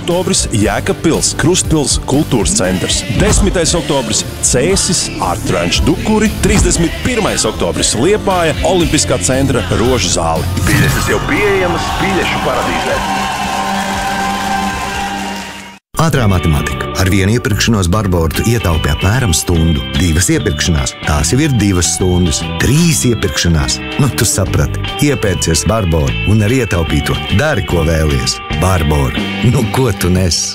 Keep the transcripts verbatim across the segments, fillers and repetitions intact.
oktobris Jēkabpils, Krustpils kultūras centrs. desmitais oktobris Cēsis, Art Ranch Dukuri. trīsdesmit pirmais oktobris Liepāja, Olimpiskā centra Rožu zāle. Biļetes jau pieejamas Biļešu paradīzē. Ātrā matemātika. Ar vienu iepirkšanos Barbora tu ietaupi apmēram stundu. Divas iepirkšanās. Tās jau ir divas stundas. Trīs iepirkšanās. Nu, tu saprati. Iepērcies Barbora un ar ietaupīto dari, ko vēlies. Barbora. Nu, ko tu nes?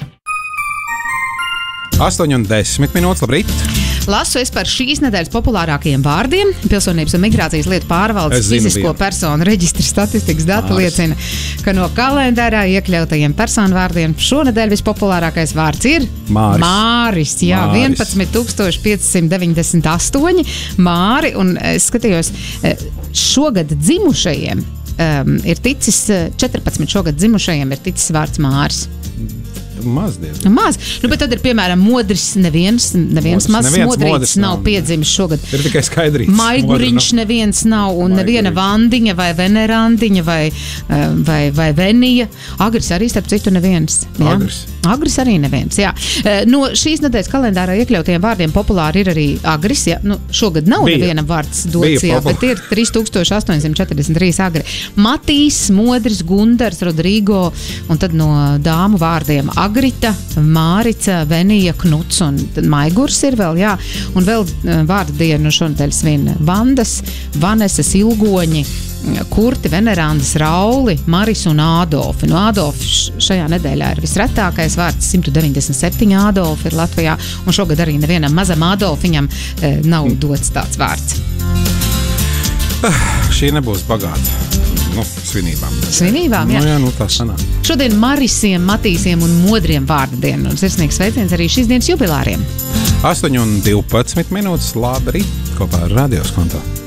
astoņi un desmit minūtes, labrīt. Lasu es par šīs nedēļas populārākajiem vārdiem. Pilsonības un migrācijas lietu pārvaldes fizisko vienu. personu reģistra statistikas dati Māris. liecina, ka no kalendārā iekļautajiem personu vārdiem šonedēļ vispopulārākais vārds ir Māris. Māris, jā, Māris. vienpadsmit tūkstoši pieci simti deviņdesmit astoņi Māri, un es skatījos, šogad dzimušajiem um, ir ticis, četrpadsmit šogad dzimušajiem ir ticis vārds Māris. Maz diezgan. Maz. Nu, bet tad ir, piemēram, modris neviens, neviens mazs modrītis nav, nav piedzimis šogad. Ir tikai skaidrīts. Maiguriņš neviens nav, un neviena Vandiņa vai Venerandiņa vai, vai, vai Venija. Agris arī, starp citu, neviens. Jā? Agris. Agris arī neviens, jā. No šīs nedēļas kalendārā iekļautiem vārdiem populāri ir arī agris, jā. Nu, šogad nav Bija. neviena vārds dots, jā, bet ir trīs tūkstoši astoņsimt četrdesmit trīs agri. Matīs, Modris, Gundars, Rodrigo, un tad no dāmu vārdiem Agrita, Mārica, Venija, Knuts un Maigurs ir vēl, jā. Un vēl vārdu dienu šonadēļ svin Vandas, Vanesas, Ilgoņi, Kurti, Venerandas, Rauli, Maris un Ādolfi. No Ādolfi šajā nedēļā ir visretākais vārds, simt deviņdesmit septiņi Ādolfi ir Latvijā, un šogad arī nevienam mazam Ādolfiņam e, nav dots tāds vārds. Uh, šī nebūs bagāta. Nu, svinībām. Svinībām, jā. Nu, jā, nu tā sanāk. Šodien Marisiem, Matīsiem un Modriem vārdu dienu, un sirsnīgs sveiciens arī šīs dienas jubilāriem. astoņi un divpadsmit minūtes, labi, kopā ar Radio Skonto.